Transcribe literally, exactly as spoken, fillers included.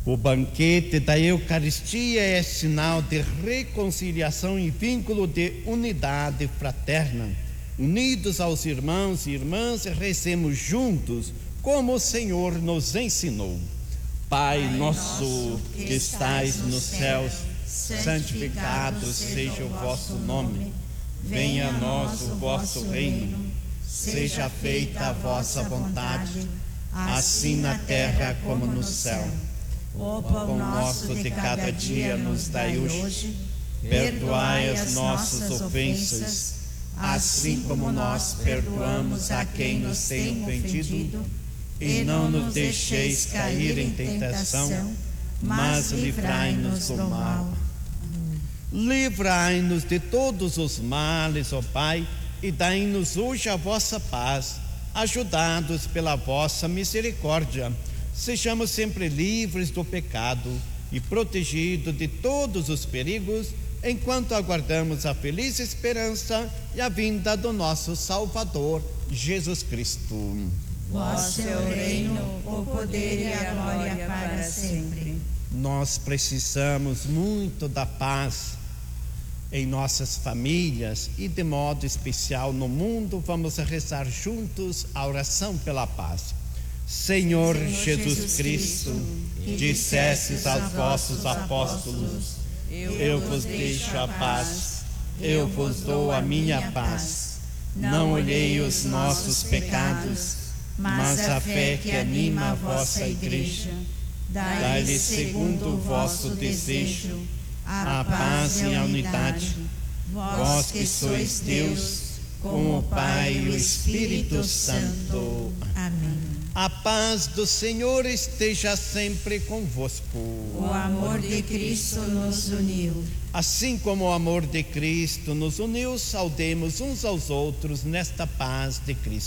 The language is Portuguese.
O banquete da Eucaristia é sinal de reconciliação e vínculo de unidade fraterna. Unidos aos irmãos e irmãs, recemos juntos, como o Senhor nos ensinou. Pai nosso que estais nos céus, santificado seja o vosso nome. Venha a nós o vosso reino. Seja feita a vossa vontade, assim na terra como no céu. O pão nosso de cada dia nos dai hoje. Perdoai as nossas ofensas, assim como nós perdoamos a quem nos tem ofendido. E não nos deixeis cair em tentação, mas livrai-nos do mal. Livrai-nos de todos os males, ó Pai, e dai-nos hoje a vossa paz, ajudados pela vossa misericórdia. Sejamos sempre livres do pecado e protegidos de todos os perigos, enquanto aguardamos a feliz esperança e a vinda do nosso Salvador, Jesus Cristo. Vosso é o reino, o poder e a glória para sempre. Nós precisamos muito da paz em nossas famílias e de modo especial no mundo. Vamos rezar juntos a oração pela paz. Senhor, Senhor Jesus, Jesus Cristo, que dissestes aos vossos apóstolos: eu, eu vos deixo a paz, eu vos dou a minha paz. Não olhei os nossos pecados, mas a fé que anima a vossa igreja. Dai-lhe segundo o vosso desejo a paz e a unidade. Vós que sois Deus, com o Pai e o Espírito Santo. Amém. A paz do Senhor esteja sempre convosco. O amor de Cristo nos uniu. Assim como o amor de Cristo nos uniu, saudemos uns aos outros nesta paz de Cristo.